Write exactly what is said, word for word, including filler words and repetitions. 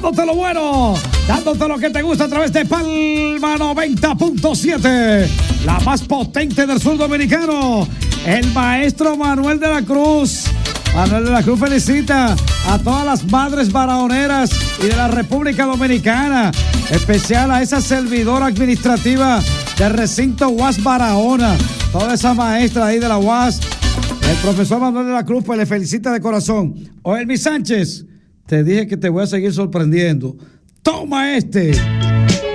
dándote lo bueno, dándote lo que te gusta a través de Palma noventa punto siete, la más potente del sur dominicano. El maestro Manuel de la Cruz. Manuel de la Cruz felicita a todas las madres barahoneiras y de la República Dominicana, especial a esa servidora administrativa del recinto U A S Barahona, toda esa maestra ahí de la U A S. El profesor Manuel de la Cruz pues le felicita de corazón. Oelmi Sánchez, te dije que te voy a seguir sorprendiendo. Toma este.